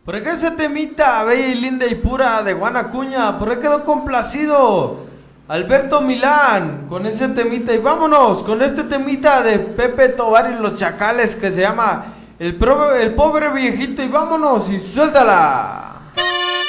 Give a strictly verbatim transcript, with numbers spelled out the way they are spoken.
Por qué ese temita, bella y linda y pura de Guanacuña, por qué quedó complacido Alberto Milán con ese temita. Y vámonos con este temita de Pepe Tobar y los Chacales que se llama El, Pro- el pobre viejito. Y vámonos y suéltala.